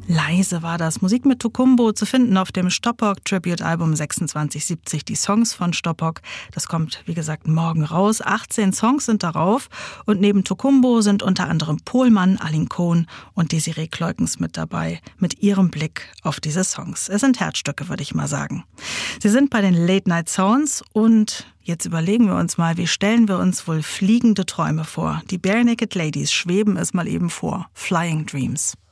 Leise war das. Musik mit Tokumbo zu finden auf dem Stoppock Tribute Album 2670. Die Songs von Stoppock, das kommt wie gesagt morgen raus. 18 Songs sind darauf und neben Tokumbo sind unter anderem Pohlmann, Alin Kohn und Desiree Kleukens mit dabei, mit ihrem Blick auf diese Songs. Es sind Herzstücke, würde ich mal sagen. Sie sind bei den Late Night Sounds und jetzt überlegen wir uns mal, wie stellen wir uns wohl fliegende Träume vor? Die Barenaked Ladies schweben es mal eben vor. Flying Dreams.